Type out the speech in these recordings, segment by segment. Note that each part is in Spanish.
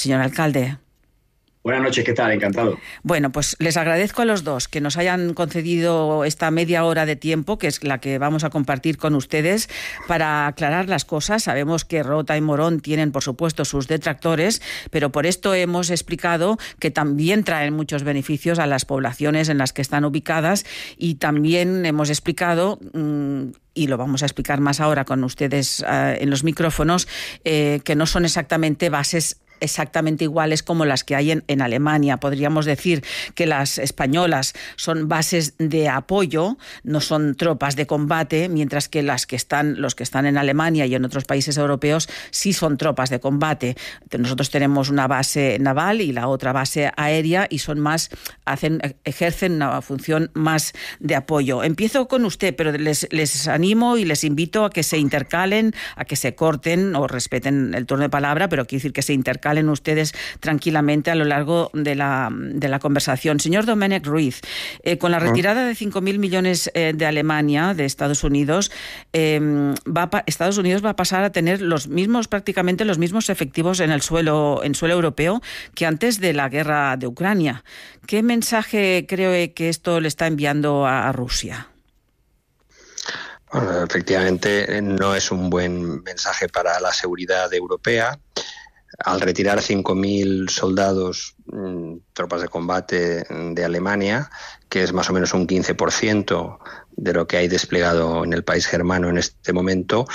señor alcalde. Buenas noches, ¿qué tal? Encantado. Bueno, pues les agradezco a los dos que nos hayan concedido esta media hora de tiempo, que es la que vamos a compartir con ustedes, para aclarar las cosas. Sabemos que Rota y Morón tienen, por supuesto, sus detractores, pero por esto hemos explicado que también traen muchos beneficios a las poblaciones en las que están ubicadas, y también hemos explicado, y lo vamos a explicar más ahora con ustedes en los micrófonos, que no son exactamente bases exactamente iguales como las que hay en Alemania. Podríamos decir que las españolas son bases de apoyo, no son tropas de combate, mientras que los que están en Alemania y en otros países europeos sí son tropas de combate. Nosotros tenemos una base naval y la otra base aérea, y ejercen una función más de apoyo. Empiezo con usted, pero les animo y les invito a que se intercalen, a que se corten o respeten el turno de palabra, pero quiero decir que se intercalen ustedes tranquilamente a lo largo de la conversación. Señor Domènech Ruiz, con la retirada de 5.000 millones de Alemania, de Estados Unidos, Estados Unidos va a pasar a tener prácticamente los mismos efectivos en suelo europeo que antes de la guerra de Ucrania. ¿Qué mensaje cree que esto le está enviando a Rusia? Bueno, efectivamente no es un buen mensaje para la seguridad europea. Al retirar 5.000 soldados, tropas de combate de Alemania, que es más o menos un 15% de lo que hay desplegado en el país germano en este momento,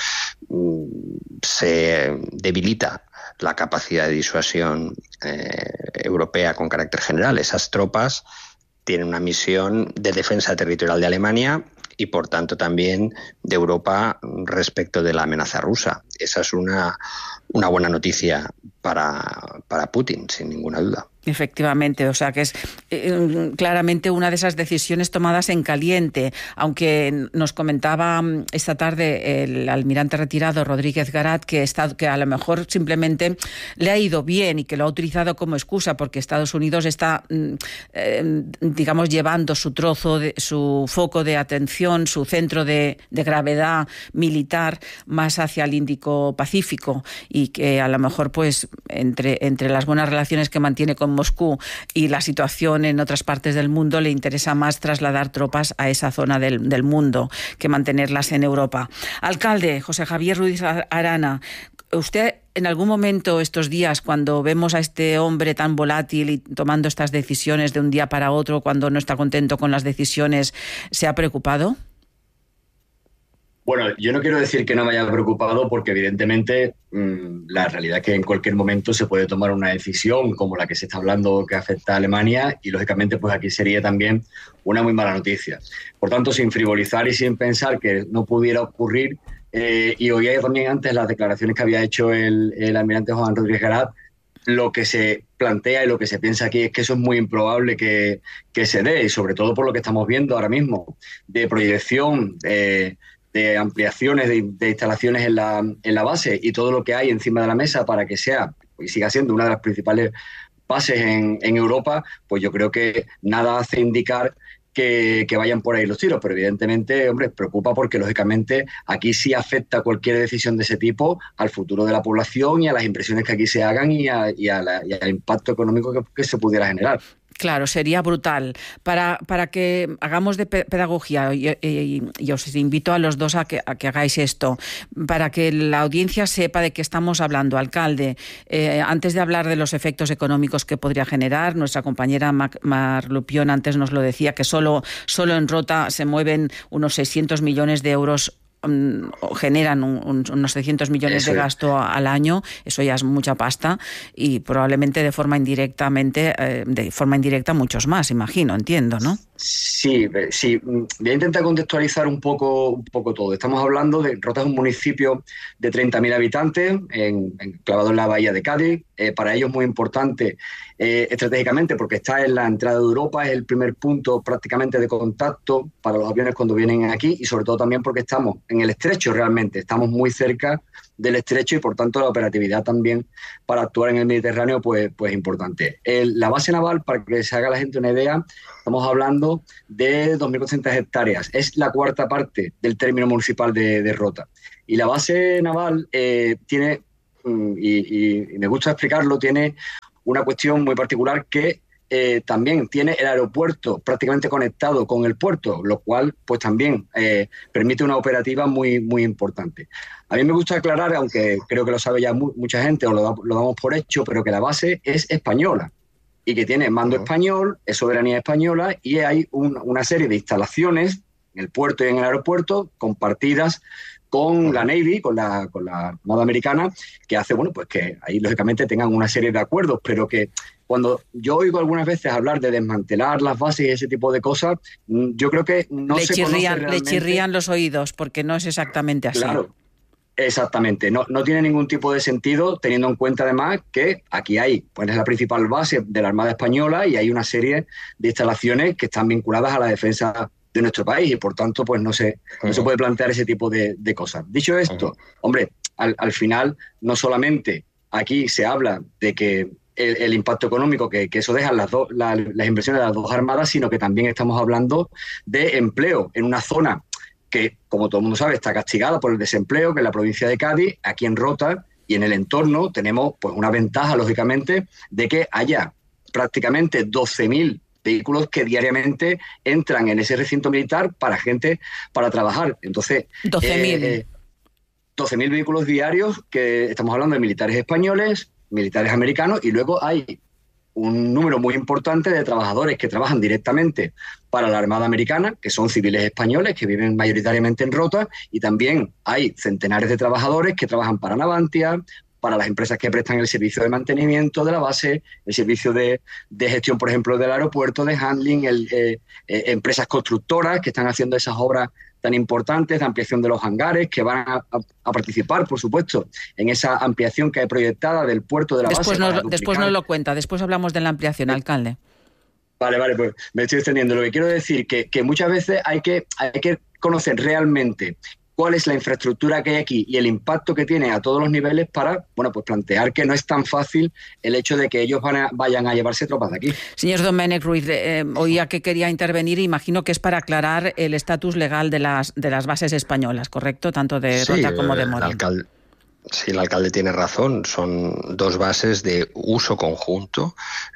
se debilita la capacidad de disuasión europea con carácter general. Esas tropas tienen una misión de defensa territorial de Alemania y, por tanto, también de Europa respecto de la amenaza rusa. Esa es una buena noticia para Putin, sin ninguna duda. Efectivamente, o sea que es claramente una de esas decisiones tomadas en caliente, aunque nos comentaba esta tarde el almirante retirado Rodríguez Garat que a lo mejor simplemente le ha ido bien y que lo ha utilizado como excusa porque Estados Unidos está, digamos, llevando su foco de atención, su centro de gravedad militar más hacia el Índico-Pacífico, y que a lo mejor pues entre las buenas relaciones que mantiene con Moscú y la situación en otras partes del mundo, le interesa más trasladar tropas a esa zona del mundo que mantenerlas en Europa. Alcalde José Javier Ruiz Arana, usted en algún momento estos días, cuando vemos a este hombre tan volátil y tomando estas decisiones de un día para otro, cuando no está contento con las decisiones, ¿se ha preocupado? Bueno, yo no quiero decir que no me haya preocupado, porque evidentemente la realidad es que en cualquier momento se puede tomar una decisión como la que se está hablando que afecta a Alemania, y lógicamente pues aquí sería también una muy mala noticia. Por tanto, sin frivolizar y sin pensar que no pudiera ocurrir, y oía también antes las declaraciones que había hecho el almirante Juan Rodríguez Garat, lo que se plantea y lo que se piensa aquí es que eso es muy improbable que se dé, y sobre todo por lo que estamos viendo ahora mismo de proyección, de ampliaciones de instalaciones en la base y todo lo que hay encima de la mesa para que sea y siga siendo una de las principales bases en Europa, pues yo creo que nada hace indicar que vayan por ahí los tiros. Pero evidentemente, hombre, preocupa porque lógicamente aquí sí afecta cualquier decisión de ese tipo al futuro de la población y a las inversiones que aquí se hagan y al impacto económico que se pudiera generar. Claro, sería brutal. Para que hagamos de pedagogía, y os invito a los dos a que hagáis esto, para que la audiencia sepa de qué estamos hablando. Alcalde, antes de hablar de los efectos económicos que podría generar, nuestra compañera Mar Lupión antes nos lo decía, que solo en Rota se mueven unos 600 millones de euros, generan unos 600 millones de gasto al año. Eso ya es mucha pasta, y probablemente de forma indirecta muchos más, entiendo, ¿no? Sí. Voy a intentar contextualizar un poco todo. Estamos hablando de Rota, es un municipio de 30.000 habitantes, enclavado en la bahía de Cádiz. Para ellos es muy importante estratégicamente porque está en la entrada de Europa, es el primer punto prácticamente de contacto para los aviones cuando vienen aquí, y sobre todo también porque estamos en el estrecho realmente, estamos muy cerca del estrecho, y por tanto la operatividad también para actuar en el Mediterráneo pues importante. La base naval, para que se haga la gente una idea, estamos hablando de 2.400 hectáreas, es la cuarta parte del término municipal de Rota. Y la base naval tiene y me gusta explicarlo, tiene una cuestión muy particular que también tiene el aeropuerto prácticamente conectado con el puerto, lo cual pues también permite una operativa muy, muy importante. A mí me gusta aclarar, aunque creo que lo sabe ya mucha gente o lo damos por hecho, pero que la base es española y que tiene mando español, es soberanía española, y hay una serie de instalaciones en el puerto y en el aeropuerto compartidas con la Navy, con la Armada Americana, que hace, bueno, pues que ahí lógicamente tengan una serie de acuerdos, pero que cuando yo oigo algunas veces hablar de desmantelar las bases y ese tipo de cosas, yo creo que no se conoce realmente. Le chirrían los oídos, porque no es exactamente así. Claro, exactamente. No tiene ningún tipo de sentido, teniendo en cuenta además que aquí hay, pues es la principal base de la Armada Española y hay una serie de instalaciones que están vinculadas a la defensa de nuestro país y por tanto pues no se puede plantear ese tipo de cosas. Dicho esto, hombre, al final no solamente aquí se habla de que el impacto económico que eso deja las inversiones de las dos armadas, sino que también estamos hablando de empleo en una zona que, como todo el mundo sabe, está castigada por el desempleo, que es la provincia de Cádiz. Aquí en Rota y en el entorno tenemos pues una ventaja, lógicamente, de que haya prácticamente 12.000 vehículos que diariamente entran en ese recinto militar para gente para trabajar. Entonces, 12.000 vehículos diarios, que estamos hablando de militares españoles, militares americanos, y luego hay un número muy importante de trabajadores que trabajan directamente para la Armada Americana, que son civiles españoles que viven mayoritariamente en Rota, y también hay centenares de trabajadores que trabajan para Navantia, para las empresas que prestan el servicio de mantenimiento de la base, el servicio de gestión, por ejemplo, del aeropuerto, de handling, empresas constructoras que están haciendo esas obras tan importantes de ampliación de los hangares, que van a participar, por supuesto, en esa ampliación que hay proyectada del puerto de la base. Después nos lo cuenta, después hablamos de la ampliación, alcalde. Vale, pues me estoy extendiendo. Lo que quiero decir que muchas veces hay que conocer realmente cuál es la infraestructura que hay aquí y el impacto que tiene a todos los niveles para, bueno, pues plantear que no es tan fácil el hecho de que ellos vayan a llevarse tropas de aquí. Señor Domènech Ruiz, oía que quería intervenir, imagino que es para aclarar el estatus legal de las bases españolas, ¿correcto? Tanto de Rota como de Morón. Sí, el alcalde tiene razón. Son dos bases de uso conjunto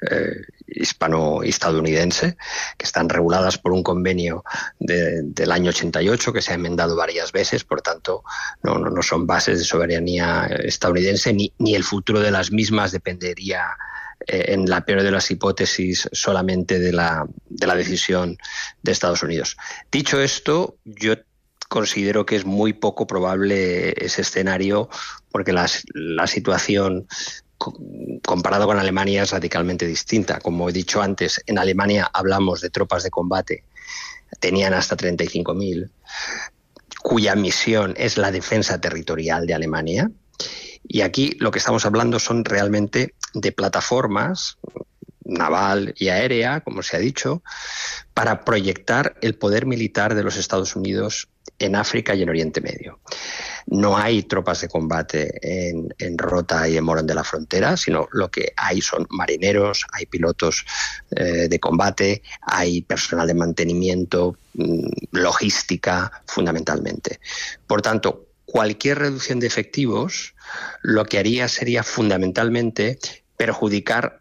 hispano-estadounidense que están reguladas por un convenio del año 88 que se ha enmendado varias veces. Por tanto, no son bases de soberanía estadounidense ni el futuro de las mismas dependería, en la peor de las hipótesis, solamente de la decisión de Estados Unidos. Dicho esto, yo considero que es muy poco probable ese escenario porque la situación comparado con Alemania es radicalmente distinta. Como he dicho antes, en Alemania hablamos de tropas de combate, tenían hasta 35.000, cuya misión es la defensa territorial de Alemania. Y aquí lo que estamos hablando son realmente de plataformas naval y aérea, como se ha dicho, para proyectar el poder militar de los Estados Unidos en África y en Oriente Medio. No hay tropas de combate en Rota y en Morón de la Frontera, sino lo que hay son marineros, hay pilotos de combate, hay personal de mantenimiento, logística, fundamentalmente. Por tanto, cualquier reducción de efectivos lo que haría sería fundamentalmente perjudicar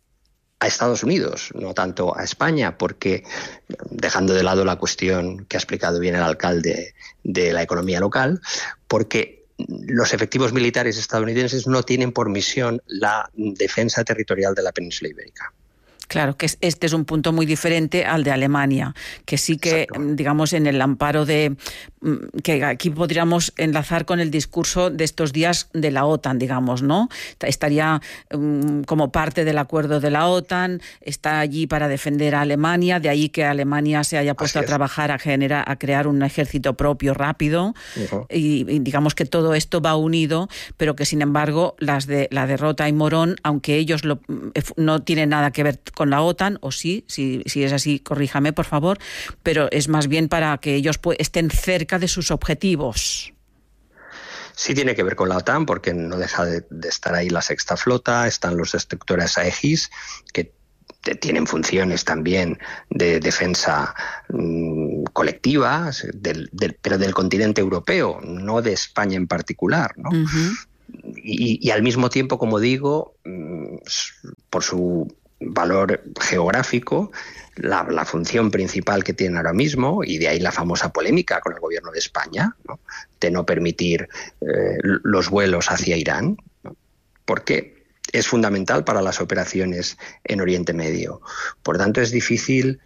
a Estados Unidos, no tanto a España, porque, dejando de lado la cuestión que ha explicado bien el alcalde de la economía local, porque los efectivos militares estadounidenses no tienen por misión la defensa territorial de la península ibérica. Claro, que este es un punto muy diferente al de Alemania, que sí que, digamos, en el amparo de... que aquí podríamos enlazar con el discurso de estos días de la OTAN, digamos, ¿no? Estaría como parte del acuerdo de la OTAN, está allí para defender a Alemania, de ahí que Alemania se haya puesto a trabajar a crear un ejército propio rápido, y digamos que todo esto va unido, pero que sin embargo la de Rota y Morón, aunque ellos no tienen nada que ver con la OTAN, o sí, si es así, corríjame, por favor, pero es más bien para que ellos estén cerca de sus objetivos. Sí tiene que ver con la OTAN, porque no deja de estar ahí la Sexta Flota, están los destructores Aegis, que tienen funciones también de defensa colectiva, pero del continente europeo, no de España en particular, ¿no? Y al mismo tiempo, como digo, por su valor geográfico, la función principal que tienen ahora mismo, y de ahí la famosa polémica con el gobierno de España, ¿no?, de no permitir los vuelos hacia Irán, ¿no?, porque es fundamental para las operaciones en Oriente Medio. Por tanto, es difícil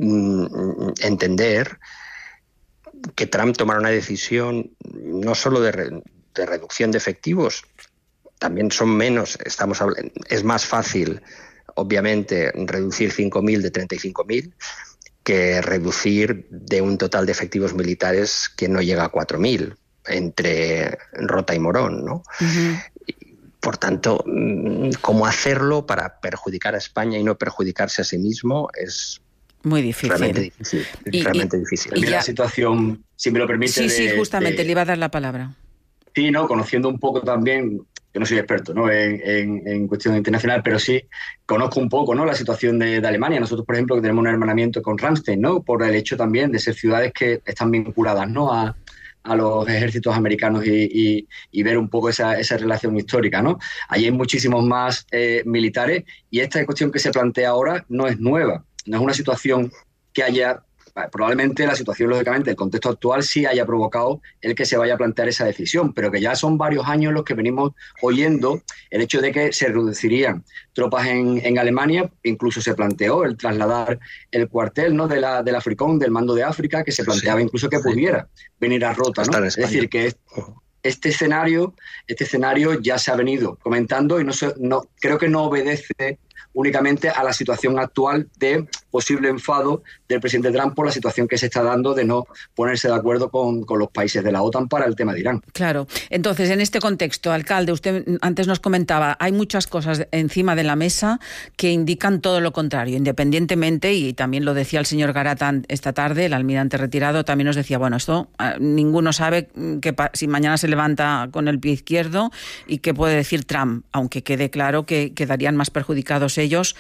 entender que Trump tomara una decisión no solo de reducción de efectivos, también son menos, es más fácil, obviamente, reducir 5.000 de 35.000 que reducir de un total de efectivos militares que no llega a 4.000 entre Rota y Morón, ¿no? Uh-huh. Por tanto, cómo hacerlo para perjudicar a España y no perjudicarse a sí mismo es muy difícil. Realmente difícil. Realmente difícil. Y la situación, si me lo permite... Sí, justamente, le iba a dar la palabra. Sí, ¿no? Conociendo un poco también, yo no soy experto, ¿no?, en cuestión internacional, pero sí conozco un poco, ¿no?, la situación de Alemania. Nosotros, por ejemplo, que tenemos un hermanamiento con Ramstein, ¿no?, por el hecho también de ser ciudades que están vinculadas, ¿no?, a los ejércitos americanos y ver un poco esa relación histórica, ¿no? Allí hay muchísimos más militares, y esta cuestión que se plantea ahora no es nueva, no es una situación que haya... Probablemente la situación, lógicamente, el contexto actual sí haya provocado el que se vaya a plantear esa decisión, pero que ya son varios años los que venimos oyendo el hecho de que se reducirían tropas en Alemania. Incluso se planteó el trasladar el cuartel, ¿no?, del Africón, del Mando de África, que se planteaba incluso que pudiera venir a Rota, ¿no? Es decir, que este escenario ya se ha venido comentando y no creo que no obedece únicamente a la situación actual de posible enfado del presidente Trump por la situación que se está dando de no ponerse de acuerdo con los países de la OTAN para el tema de Irán. Claro. Entonces, en este contexto, alcalde, usted antes nos comentaba, hay muchas cosas encima de la mesa que indican todo lo contrario, independientemente, y también lo decía el señor Garatán esta tarde, el almirante retirado, también nos decía, bueno, esto ninguno sabe si mañana se levanta con el pie izquierdo y qué puede decir Trump, aunque quede claro que quedarían más perjudicados ellos.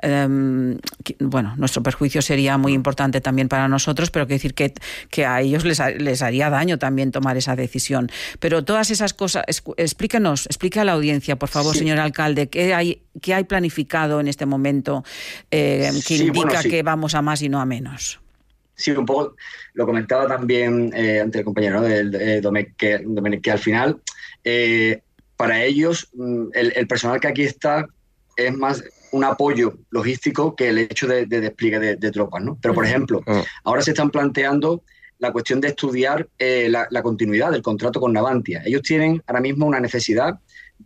Bueno, nuestro perjuicio sería muy importante también para nosotros, pero quiero decir que a ellos les haría daño también tomar esa decisión. Pero todas esas cosas, explique a la audiencia, por favor, señor alcalde, ¿qué hay planificado en este momento que indica que vamos a más y no a menos? Sí, un poco lo comentaba también ante el compañero, ¿no?, de Domecq, que al final, para ellos, el personal que aquí está es más un apoyo logístico que el hecho de despliegue de tropas, ¿no? Pero, por ejemplo, ahora se están planteando la cuestión de estudiar la continuidad del contrato con Navantia. Ellos tienen ahora mismo una necesidad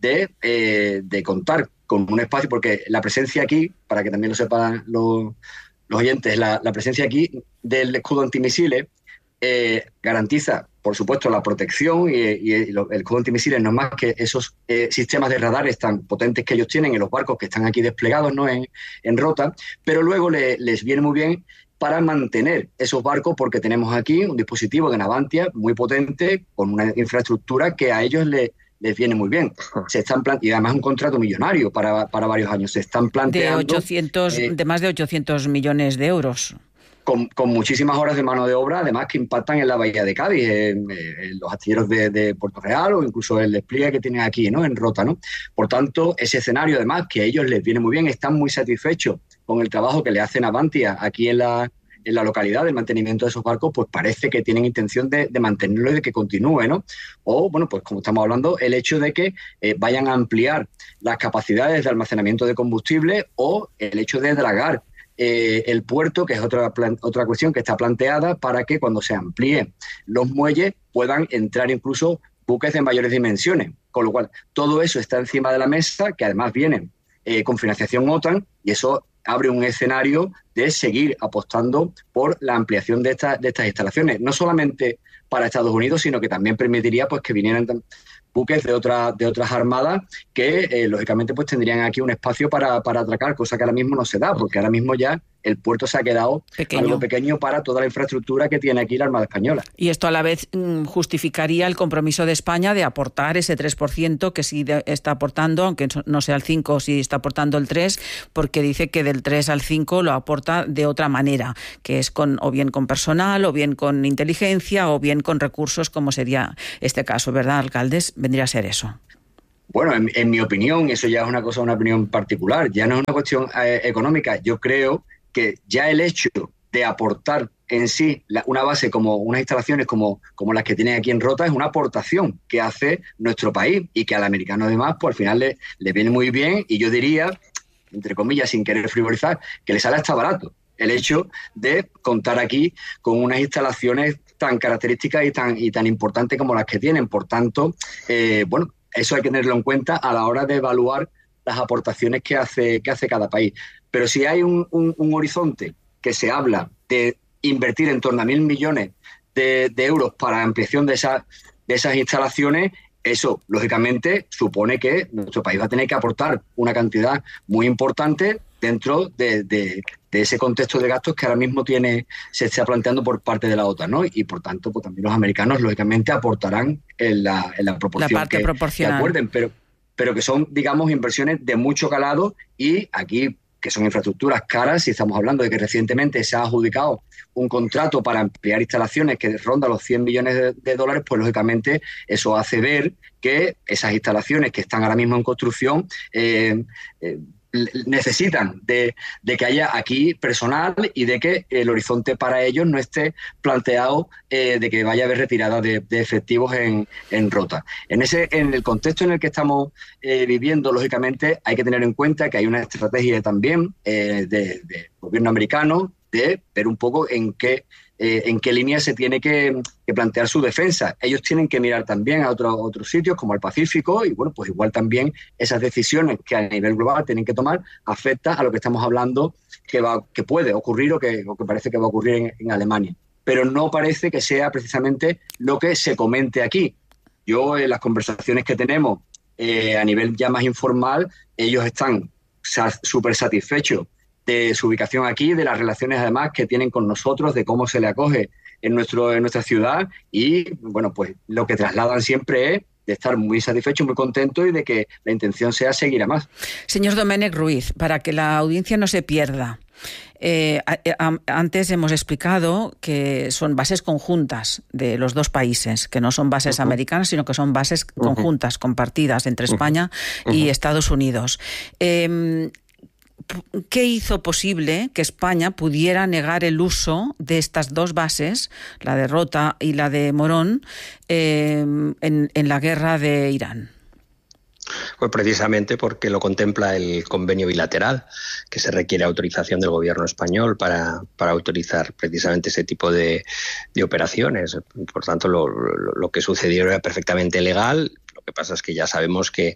de contar con un espacio, porque la presencia aquí, para que también lo sepan los oyentes, la presencia aquí del escudo antimisiles garantiza, por supuesto, la protección y el escudo antimisiles no es más que esos sistemas de radares tan potentes que ellos tienen en los barcos que están aquí desplegados, ¿no?, en Rota, pero luego les viene muy bien para mantener esos barcos, porque tenemos aquí un dispositivo de Navantia muy potente, con una infraestructura que a ellos les viene muy bien. Y además un contrato millonario para varios años. Se están planteando... De más de 800 millones de euros. Con muchísimas horas de mano de obra, además, que impactan en la bahía de Cádiz, en los astilleros de Puerto Real, o incluso el despliegue que tienen aquí, ¿no?, en Rota, ¿no? Por tanto, ese escenario, además, que a ellos les viene muy bien, están muy satisfechos con el trabajo que le hacen a Navantia aquí en la localidad, del mantenimiento de esos barcos, pues parece que tienen intención de mantenerlo y de que continúe, ¿no? O, bueno, pues como estamos hablando, el hecho de que vayan a ampliar las capacidades de almacenamiento de combustible, o el hecho de dragar el puerto, que es otra cuestión que está planteada, para que cuando se amplíen los muelles puedan entrar incluso buques de mayores dimensiones. Con lo cual, todo eso está encima de la mesa, que además viene con financiación OTAN, y eso abre un escenario de seguir apostando por la ampliación de estas instalaciones, no solamente para Estados Unidos, sino que también permitiría, pues, que vinieran buques de otras armadas que, lógicamente, pues tendrían aquí un espacio para atracar, cosa que ahora mismo no se da, porque ahora mismo ya el puerto se ha quedado algo pequeño para toda la infraestructura que tiene aquí la Armada Española. Y esto a la vez justificaría el compromiso de España de aportar ese 3% que sí está aportando, aunque no sea el 5%, sí está aportando el 3%, porque dice que del 3 al 5 lo aporta de otra manera, que es o bien con personal, o bien con inteligencia, o bien con recursos, como sería este caso, ¿verdad, alcaldes? Vendría a ser eso. Bueno, en mi opinión, eso ya es una opinión particular, ya no es una cuestión económica. Yo creo que ya el hecho de aportar en sí una base como unas instalaciones como las que tienen aquí en Rota es una aportación que hace nuestro país y que al americano además pues al final le viene muy bien, y yo diría, entre comillas, sin querer frivolizar, que le sale hasta barato el hecho de contar aquí con unas instalaciones tan características y tan importantes como las que tienen. Por tanto, bueno, eso hay que tenerlo en cuenta a la hora de evaluar las aportaciones que hace cada país. Pero si hay un horizonte que se habla de invertir en torno a 1.000 millones de euros para ampliación de esas instalaciones, eso, lógicamente, supone que nuestro país va a tener que aportar una cantidad muy importante dentro de ese contexto de gastos que ahora mismo se está planteando por parte de la OTAN, ¿no? Y, por tanto, pues también los americanos, lógicamente, aportarán en la proporción la parte proporcional que acuerden, pero que son, digamos, inversiones de mucho calado, y aquí, que son infraestructuras caras, si estamos hablando de que recientemente se ha adjudicado un contrato para ampliar instalaciones que ronda los 100 millones de dólares, pues lógicamente eso hace ver que esas instalaciones que están ahora mismo en construcción necesitan de que haya aquí personal y de que el horizonte para ellos no esté planteado de que vaya a haber retirada de efectivos en Rota. En el contexto en el que estamos viviendo, lógicamente hay que tener en cuenta que hay una estrategia también del gobierno americano de ver un poco en qué línea se tiene que plantear su defensa. Ellos tienen que mirar también a otros sitios como el Pacífico, y bueno, pues igual también esas decisiones que a nivel global tienen que tomar afecta a lo que estamos hablando que puede ocurrir o que parece que va a ocurrir en Alemania. Pero no parece que sea precisamente lo que se comente aquí. Yo, en las conversaciones que tenemos a nivel ya más informal, ellos están súper satisfechos de su ubicación aquí, de las relaciones además que tienen con nosotros, de cómo se le acoge en nuestra ciudad, y bueno, pues lo que trasladan siempre es de estar muy satisfechos, muy contentos, y de que la intención sea seguir a más. Señor Domènech Ruiz, para que la audiencia no se pierda, antes hemos explicado que son bases conjuntas de los dos países, que no son bases americanas, sino que son bases conjuntas, compartidas entre España y Estados Unidos. ¿Qué hizo posible que España pudiera negar el uso de estas dos bases, la de Rota y la de Morón, en la guerra de Irán? Pues precisamente porque lo contempla el convenio bilateral, que se requiere autorización del gobierno español para autorizar precisamente ese tipo de operaciones. Por tanto, lo que sucedió era perfectamente legal. Lo que pasa es que ya sabemos que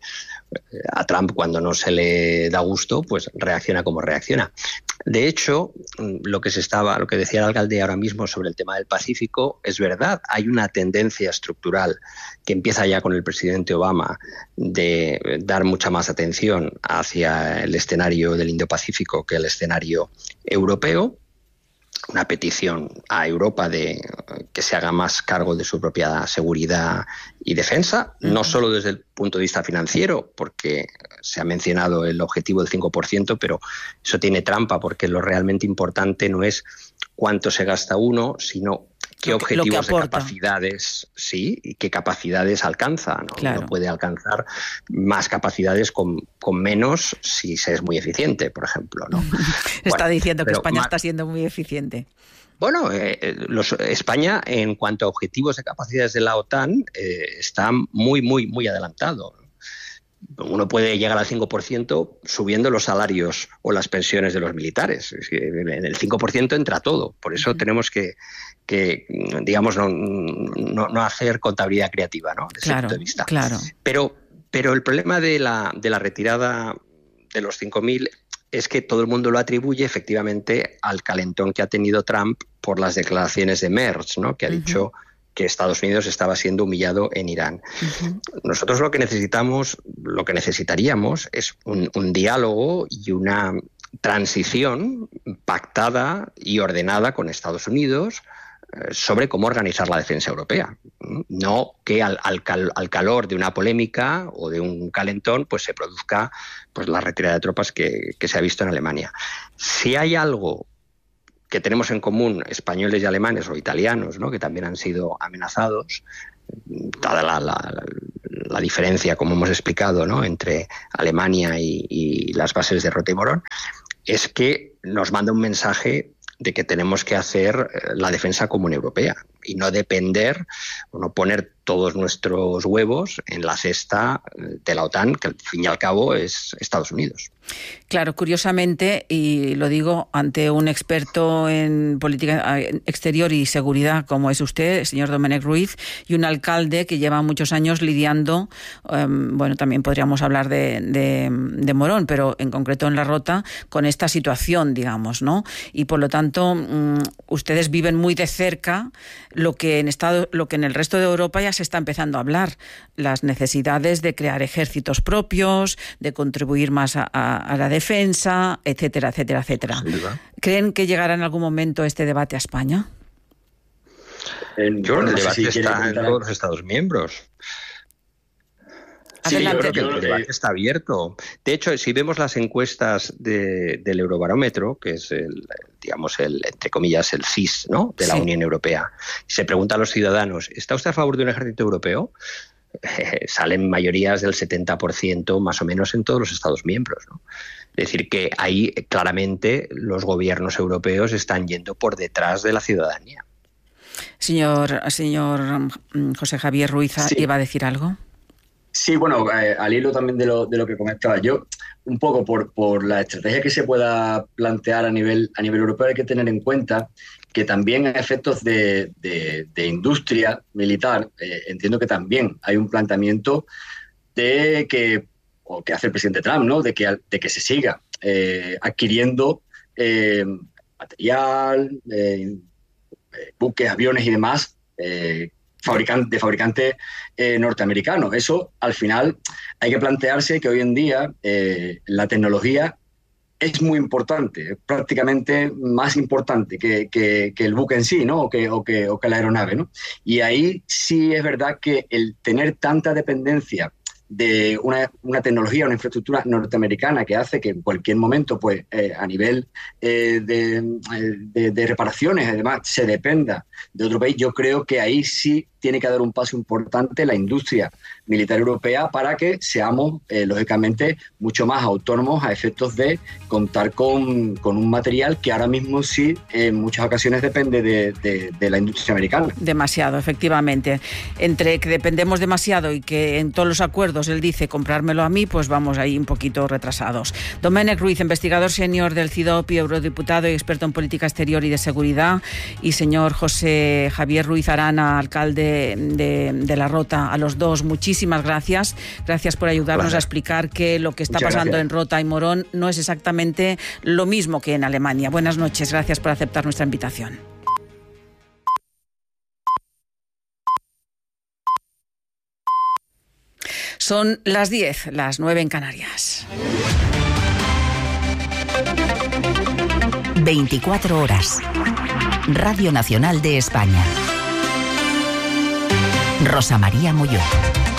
a Trump, cuando no se le da gusto, pues reacciona como reacciona. De hecho, lo que decía el alcalde ahora mismo sobre el tema del Pacífico es verdad. Hay una tendencia estructural que empieza ya con el presidente Obama de dar mucha más atención hacia el escenario del Indo-Pacífico que el escenario europeo. Una petición a Europa de que se haga más cargo de su propia seguridad y defensa, no solo desde el punto de vista financiero, porque se ha mencionado el objetivo del 5%, pero eso tiene trampa, porque lo realmente importante no es cuánto se gasta uno, sino qué objetivos de capacidades y qué capacidades alcanza, ¿no? Claro. Uno puede alcanzar más capacidades con menos si se es muy eficiente, por ejemplo, ¿no? Está diciendo que España está siendo muy eficiente. Bueno, España, en cuanto a objetivos de capacidades de la OTAN, está muy, muy, muy adelantado. Uno puede llegar al 5% subiendo los salarios o las pensiones de los militares. En el 5% entra todo. Por eso tenemos que digamos, no hacer contabilidad creativa, ¿no? Desde ese punto de vista. Claro. Pero el problema de la retirada de los 5.000 es que todo el mundo lo atribuye efectivamente al calentón que ha tenido Trump por las declaraciones de Merz, ¿no? Que ha dicho que Estados Unidos estaba siendo humillado en Irán. Nosotros lo que necesitaríamos es un diálogo y una transición pactada y ordenada con Estados Unidos sobre cómo organizar la defensa europea. No que al calor de una polémica o de un calentón pues se produzca pues la retirada de tropas que se ha visto en Alemania. Si hay algo que tenemos en común españoles y alemanes o italianos, ¿no? Que también han sido amenazados, dada la diferencia, como hemos explicado, ¿no?, entre Alemania y las bases de Rota y Morón, es que nos manda un mensaje de que tenemos que hacer la defensa común europea y no depender o no poner todos nuestros huevos en la cesta de la OTAN, que al fin y al cabo es Estados Unidos. Claro, curiosamente, y lo digo ante un experto en política exterior y seguridad como es usted, señor Domènech Ruiz, y un alcalde que lleva muchos años lidiando, bueno, también podríamos hablar de Morón, pero en concreto en la Rota, con esta situación, digamos, ¿no? Y por lo tanto, ustedes viven muy de cerca lo que en el resto de Europa ya se está empezando a hablar, las necesidades de crear ejércitos propios, de contribuir más a la defensa, etcétera, etcétera, etcétera. ¿Creen que llegará en algún momento este debate a España? El debate está en todos los Estados miembros. Sí, yo creo que el debate está abierto. De hecho, si vemos las encuestas del Eurobarómetro, que es entre comillas, el CIS, ¿no?, de la Unión Europea, se pregunta a los ciudadanos, ¿está usted a favor de un ejército europeo? Salen mayorías del 70% más o menos en todos los Estados miembros, ¿no? Es decir, que ahí claramente los gobiernos europeos están yendo por detrás de la ciudadanía. Señor José Javier Ruiz, ¿iba a decir algo? Sí, bueno, al hilo también de lo que comentaba yo, un poco por la estrategia que se pueda plantear a nivel europeo, hay que tener en cuenta que también a efectos de industria militar, entiendo que también hay un planteamiento que hace el presidente Trump, ¿no?, de que se siga adquiriendo material, buques, aviones y demás, fabricante norteamericano. Eso, al final, hay que plantearse que hoy en día la tecnología es muy importante, prácticamente más importante que el buque en sí, ¿no?, o que la aeronave, ¿no? Y ahí sí es verdad que el tener tanta dependencia de una tecnología, una infraestructura norteamericana que hace que en cualquier momento, pues a nivel de reparaciones, además, se dependa de otro país, yo creo que ahí sí tiene que dar un paso importante la industria militar europea para que seamos, lógicamente, mucho más autónomos a efectos de contar con un material que ahora mismo sí, en muchas ocasiones, depende de la industria americana. Demasiado, efectivamente. Entre que dependemos demasiado y que en todos los acuerdos él dice comprármelo a mí, pues vamos ahí un poquito retrasados. Domènech Ruiz, investigador senior del CIDOP y eurodiputado y experto en política exterior y de seguridad, y señor José Javier Ruiz Arana, alcalde de la Rota, a los dos, muchísimas gracias. Gracias por ayudarnos a explicar que lo que está pasando en Rota y Morón no es exactamente lo mismo que en Alemania. Buenas noches, gracias por aceptar nuestra invitación. Son las 10, las 9 en Canarias. 24 horas. Radio Nacional de España. Rosa María Molló.